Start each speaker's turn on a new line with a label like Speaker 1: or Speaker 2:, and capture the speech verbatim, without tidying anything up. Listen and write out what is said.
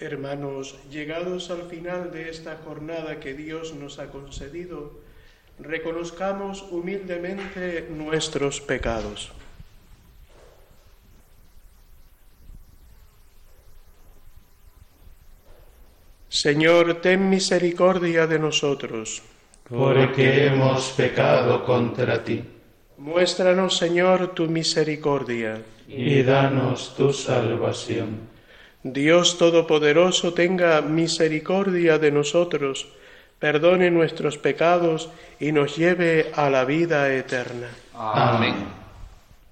Speaker 1: Hermanos, llegados al final de esta jornada que Dios nos ha concedido, reconozcamos humildemente nuestros pecados. Señor, ten misericordia de nosotros,
Speaker 2: porque hemos pecado contra ti.
Speaker 1: Muéstranos, Señor, tu misericordia,
Speaker 2: y danos tu salvación.
Speaker 1: Dios Todopoderoso, tenga misericordia de nosotros, perdone nuestros pecados y nos lleve a la vida eterna.
Speaker 2: Amén.